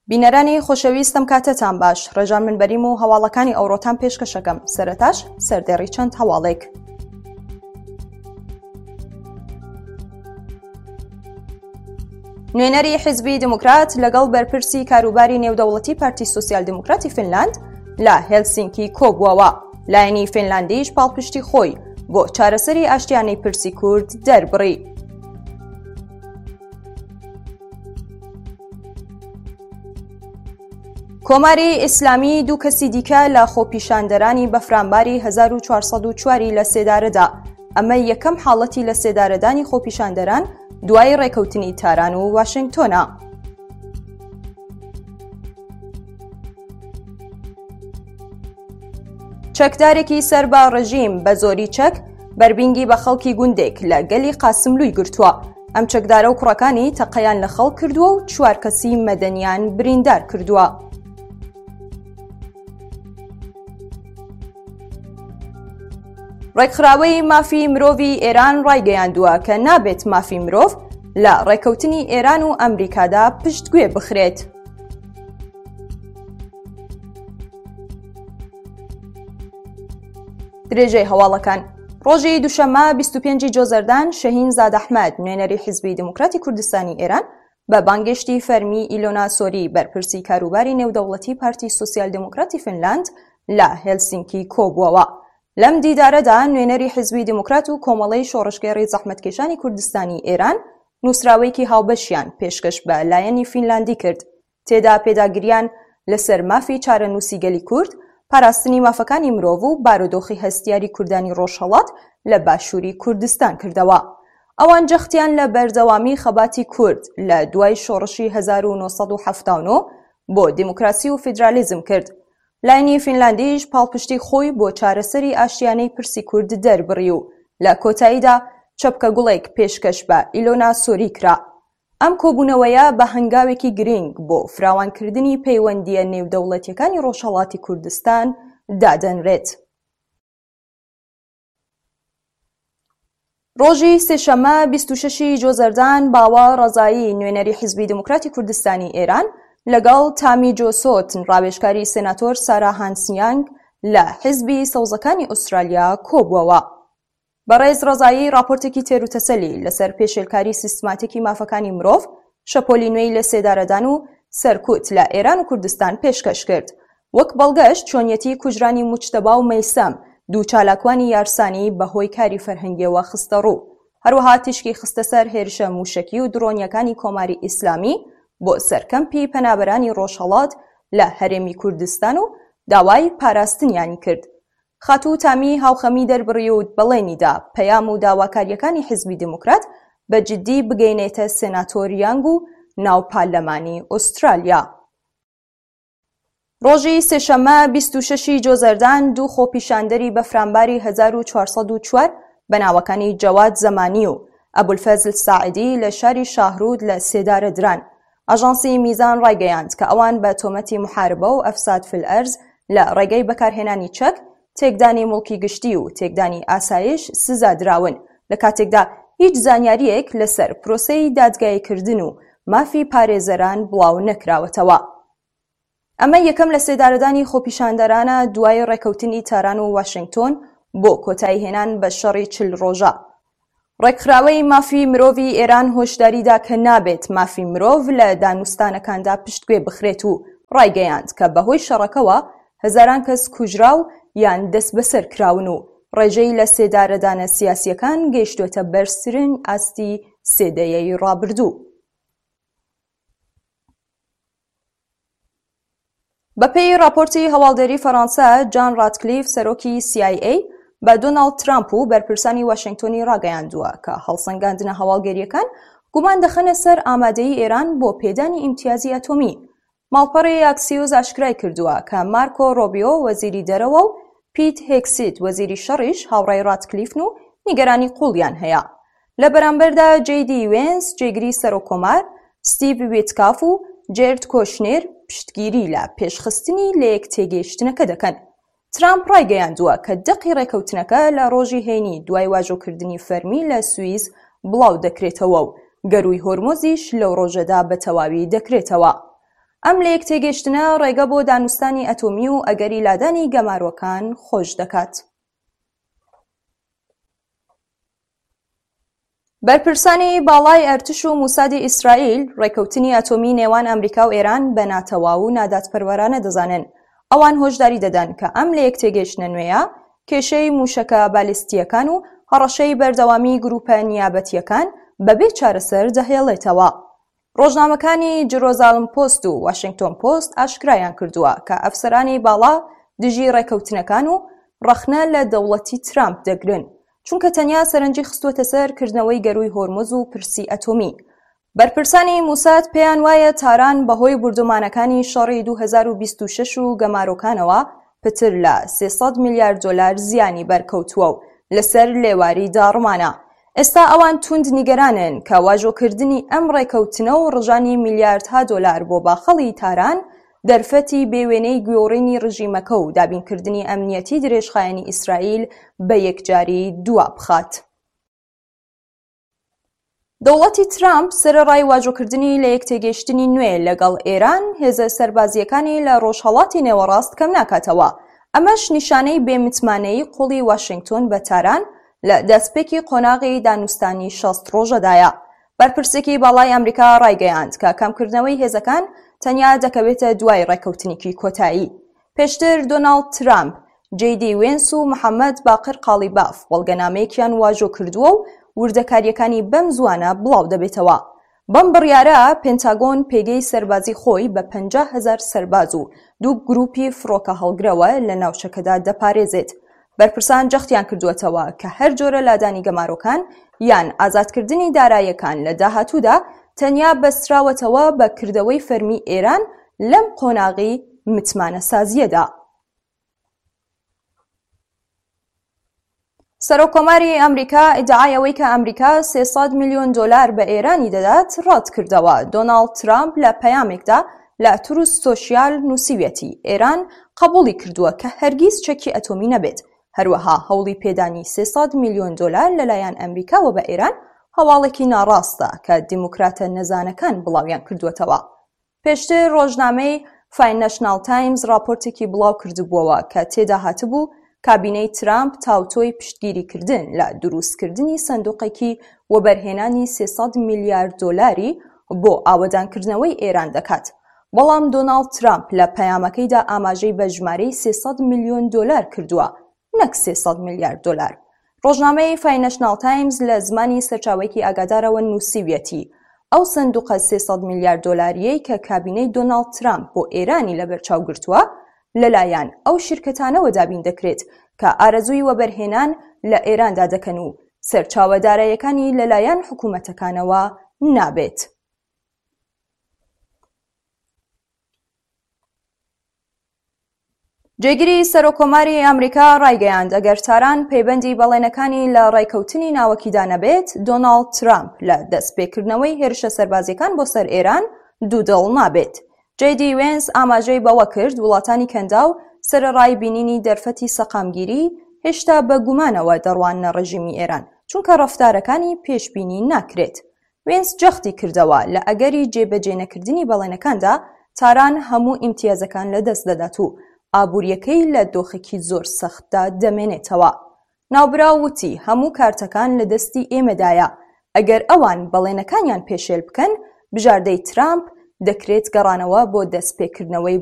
بینەرانی خۆشەویستم کاتتان باش، ڕێژان منبەریم و هەواڵەکانی ئەوڕۆتان پێشکەشەکەم. سەرەتاش سەردێڕی چەند هەواڵێک. نوێنەری حیزبی دموکرات لەگەڵ بەرپرسی کاروباری نێودەوڵەتی پارتی سۆسیال دموکراتی فینلاند لە هێلسینکی کۆبووەوە. لایەنی فینلاندیش پاڵپشتی خۆی بۆ چارەسەری ئاشتیانەی پرسی کورد دەربڕی. کۆماری ئیسلامی دوو کەسی دیکە لە خۆپیشاندەرانی بەفرامباری 1404 لە سێدارەدا. ئەمە یەکەم حاڵەتی لە سێدارەدانی خۆپیشاندەران دوای ڕێکەوتنی تاران و واشنگتۆنە. چەکدارێکی سەر بە ڕژیم بە زۆری چەک بەربینگی بە خەڵکی گوندێک لە گەلی قاسملووی گرتووە. ئەم چەکدارە و کوڕەکانی تەقەیان لە خەڵک کردووە و 4 کەسی مەدەنیان بریندار کردووە. ڕێکخراوەی مافی مرۆڤی ئێران ڕایگەیاندووە کە نابێت مافی مرۆڤ لە ڕێکەوتنی ئێران و ئەمریکادا پشتگوێ بخرێت. درێژەی هەواڵەکان. ڕۆژی دووشەممە 25 جۆزەردان شەهین زادەحمەد نوێنەری حیزبی دموکراتی کوردستانی ئێران بە بانگشتی فەرمی ئیلۆنا سۆری بەرپرسی کاروباری نێودەوڵەتی پارتی سۆسیال دموکراتی فینلاند لە هێلسینکی کۆبووەوە. لەم دیدارەدا نوێنەری حیزبی دموکرات و کۆمەڵەی شۆڕشگەڕی زەحمەتکێشانی کوردستانی ئێران نووسراوەیەکی هاوبەشیان پێشکەش بە لایەنی فینلاندی کرد. تێدا پێداگریان لەسەر مافی چارەنووسی گەلی کورد، پاراستنی مافەکانی مرۆڤ و بارودۆخی هەستیاری کوردانی ڕۆژهەڵات لە باشووری کوردستان کردەوە. ئەوان جەختیان لە بەردەوامی خەباتی کورد لە دوای شۆڕشی 1979 بۆ دیموکراسی و فیدرالیزم کرد. لایەنی فینلاندیش پاڵپشتی خۆی بۆ چارەسەری ئاشتیانەی پرسی کورد دەربڕی و لە کۆتاییدا چەپکە گوڵێک پێشکەش بە ئیلۆنا سۆری کرا. ئەم کۆبوونەوەیە بە هەنگاوێکی گرنگ بۆ فراوانکردنی پەیوەندیە نێودەوڵەتیەکانی ڕۆژهەڵاتی کوردستان دادەنرێت. ڕۆژی سێشەممە 26 جۆزەردان باوە ڕەزایی نوێنەری حیزبی دموکراتی کوردستانی ئێران لەگەڵ تامی جۆسۆتن ڕاوێژکاری سێناتۆر سارا هانسیانگ لە حیزبی سەوزەکانی ئوسترالیا کۆبووەوە. بەڕێز ڕەزایی راپۆرتێکی تێروتەسەلی لەسەر پێشێلکاری سیستماتیکی مافەکانی مرۆڤ، شەپۆلی نوێی لە سێدارەدان و سەرکوت لە ئێران و کوردستان پێشکەش کرد. وەک بەڵگەشت چۆنیەتی کوژرانی موجتەبا و مەیسەم دوو چالاکوانی یارسانی بەهۆی کاری فەرهەنگیەوە خستە ڕوو. هەروەها تیشکی خستە سەر هێرشە موشەکی و درۆنیەکانی کۆماری ئیسلامی بۆ سەرکەمپی پەنابەرانی ڕۆژهەڵات لە هەرێمی کوردستان و داوای پاراستنیانی کرد. خاتوو تامی هاوخەمی دەربڕی و بەڵێنیدا پەیام و داواکاریەکانی حیزبی دموکرات بە جددی بگەینێتە سێناتۆر یانگ و ناوپارلەمانی ئوسترالیا. ڕۆژی سێشەممە 26 جۆزەردان دوو خۆپیشاندەری بەفرامباری 1404 بەناوەکانی جەواد زەمانی و ئەبولفەزل ساعیدی لە شاری شاهرود لە سێدارە دران. ئاژانسی میزان ڕایگەیاند کە ئەوان بە تۆمەتی محاربە و ئەفساد فی الئەرز لە ڕێگەی بەکارهێنانی چەک، تێکدانی مڵکی گشتی و تێکدانی ئاسایش سزا دراون، لە کاتێکدا هیچ زانیاریەک لەسەر پرۆسەی دادگاییکردن و مافی پارێزەران بڵاو نەکراوەتەوە. ئەمە یەکەم لە سێدارەدانی خۆپیشاندەرانە دوای ڕێکەوتنی تاران و واشنگتۆن بۆ کۆتایی هێنان بە شەڕی 40 ڕۆژە. ڕێکخراوەی مافی مرۆڤی ئێران هۆشداریدا کە نابێت مافی مرۆڤ لە دانوستانەکاندا پشتگوێ بخرێت و ڕایگەیاند کە بەهۆی شەڕەکەوە هەزاران کەس کوژرا و یان دەست بەسەر کراون و ڕێژەی لە سێدارەدانە سیاسیەکان گەیشتوتە بەرزترین ئاستی سێدەیەی ڕابردوو. بەپێی راپۆرتی هەواڵدەری فەڕەنسا، جان راتکلیف سەرۆکی CIA بە دۆناڵد ترامپ و بەرپرسانی واشنگتۆنی ڕاگەیاندووە کە هەڵسەنگاندنە هەواڵگەریەکان گومان دەخەنە سەر ئامادەیی ئێران بۆ پێدانی ئیمتیازی ئەتۆمی. ماڵپەڕی ئاکسیۆز ئاشکرای کردووە کە مارکۆ ڕۆبیۆ وەزیری دەرەوە و پیت هێکسیت وەزیری شەڕیش هاوڕێی راتکلیفن و نیگەرانی قوڵیان هەیە. لە بەرامبەردا JD وێنس جێگری سەرۆکۆمار، ستیڤ ویتکاف و جێرد کۆشنێر پشتگیری لە پێشخستنی لە یەک تێگەیشتنەکە دەکەن. ترامپ ڕایگەیاندووە کە دەقی ڕێکەوتنەکە لە ڕۆژی هەینی دوای واژۆکردنی فەرمی لە سوئیس بڵاو دەکرێتەوە و گەروی هۆرمۆزیش لەو ڕۆژەدا بە تەواوی دەکرێتەوە. ئەم لە یەکتێگەشتنە ڕێگە بۆ دانوستانی ئەتۆمی و ئەگەری لادانی گەماروەکان خۆش دەکات. بەرپرسانی باڵای ئەرتش و موسادی ئیسرائیل ڕێکەوتنی ئەتۆمی نێوان ئەمریکا و ئێران بە ناتەواو و نادادپەروەرانە دەزانن. ئەوان هۆشداری دەدەن کە ئەم لە یەکتێگەشتنە نوێیە کێشەی موشەکە بالیستیەکان و هەڕەشەی بەردەوامی گروپە نیابەتیەکان بەبێ چارەسەر دەهێڵێتەوە. ڕۆژنامەکانی جێروزالم پۆست و واشنگتۆن پۆست ئاشکرایان کردووە کە ئەفسەرانی باڵا دژی ڕێکەوتنەکان و ڕەخنە لە دەوڵەتی ترامپ دەگرن چونکە تەنیا سەرنجی خستووەتە سەر کردنەوەی گەروی هۆرموز و پرسی ئەتۆمی. بەرپرسانی موساد پێیان وایە تاران بەهۆی بردومانەکانی شەڕی 2026 و گەمارۆکانەوە پتر لە 300 میلیارد دۆلار زیانی بەرکەوتووە و لەسەر لێواری داڕمانە. ئێستا ئەوان توند نیگەرانن کە واژۆکردنی ئەم ڕێکەوتنە و ڕژانی میلیاردها دۆلار بۆ باخەڵی تاران دەرفەتی بێوێنەی گوێڕینی ڕژیمەکە و دابینکردنی ئەمنیەتی درێژخایەنی ئیسرائیل بە یەکجاری دوا بخات. دەوڵەتی ترامپ سەرەڕای واژۆکردنی لە یەکتێگەشتنی نوێ لەگەڵ ئێران هێزە سەربازیەکانی لە ڕۆژهەڵاتی نێوەڕاست کەم ناکاتەوە. ئەمەش نیشانەی بێمتمانەی قوڵی واشنگتۆن بە تاران لە دەستپێکی قۆناغی دانوستانی 60 ڕۆژەدایە. بەرپرسێکی باڵای ئەمریکا ڕایگەیاند کە کەمکردنەوەی هێزەکان تەنیا دەکەوێتە دوای ڕێکەوتنێکی کۆتایی. پێشتر دۆناڵد ترامپ، جێیدی وێنس و محەممەد باقر قاڵیباف وەڵگەنامەیەکیان واژۆ کردووە و وردەکاریەکانی بەم زوانە بڵاو دەبێتەوە. بەم بڕیارە پێنتاگۆن پێگەی سەربازی خۆی بە 50,000 سەرباز و 2 گروپی فڕۆکە هەڵگرەوە لە ناوچەکەدا دەپارێزێت. بەرپرسان جەختیان کردووەتەوە کە هەر جۆرە لادانی گەمارۆکان یان ئازادکردنی داراییەکان لە داهاتوودا تەنیا بەستراوەتەوە بە کردەوەی فەرمی ئێران لەم قۆناغی متمانە سازیەدا. سەرۆکۆماری ئەمریکا ئیدعایەوەی کە ئەمریکا 300 میلیۆن دۆلار بە ئێرانی دەدات ڕات کردەوە. دۆناڵد ترامپ لە پەیامێکدا لە تروس سۆشیال نووسیوێتی ئێران قبوڵی کردووە کە هەرگیز چەکی ئەتۆمی نەبێت. هەروەها هەوڵی پێدانی 300 میلیۆن دۆلار لەلایەن ئەمریکاوە بە ئێران هەواڵێکی ناڕاستە کە دیموکراتە نەزانەکان بڵاویان کردووەتەوە. پێشتر ڕۆژنامەی فاینەشنال تایمز راپۆرتێکی بڵاو کردبووەوە کە تێدا هاتبوو کابینەی ترامپ تاوتۆی پشتگیریکردن لە دروستکردنی سندوقێکی وەبەرهێنانی 300 میلیارد دۆلاری بۆ ئاوەدانکردنەوەی ئێران دەکات. بەڵام دۆناڵد ترامپ لە پەیامەکەیدا ئاماژەی بە ژمارەی 300 میلیۆن دۆلار کردووە، نەک 300 میلیارد دۆلار. ڕۆژنامەی فاینەشنال تایمز لە زمانی سەرچاوێکی ئاگادارەوە نووسیوێتی ئەو سندوقە 300 میلیارد دۆلاریەی کە کابینەی دۆناڵد ترامپ بۆ ئێرانی لەبەرچاو گرتووە لەلایەن ئەو شیرکەتانەوە دابین دەکرێت کە ئارەزووی وەبەرهێنان لە ئێراندا دەکەن و سەرچاوەداراییەکانی لەلایەن حکوومەتەکانەوە نابێت. جێگیری سەرۆکۆماری ئەمریکا ڕایگەیاند ئەگەر تاران پەیبەندی بەڵێنەکانی لە ڕێکەوتنی ناوەکیدا نەبێت، دۆناڵد ترامپ لە دەستپێکردنەوەی هێرشە سەربازیەکان بۆ سەر ئێران دوودڵ نابێت. جێیدی وێنس ئاماژەی بەوە کرد وڵاتانی کەندا و سەرەڕای بینینی دەرفەتی سەقامگیری هێشتا بە گومانەوە دەڕوانە ڕژیمی ئێران چونکە ڕەفتارەکانی پێشبینی ناکرێت. وێنس جەختی کردەوە لە ئەگەری جێبەجێ نەکردنی بەڵێنەکاندا تاران هەموو ئیمتیازەکان لەدەست دەدات و ئابوووریەکەی لە دۆخێکی زۆر سەختدا دەمێنێتەوە. ناوبراو وتی هەموو کارتەکان لە دەستی ئێمەدایە. ئەگەر ئەوان بەڵێنەکانیان پێشێل بکەن، بژاردەی ترامپ دەکرێت گەڕانەوە بۆ دەستپێکردنەوەی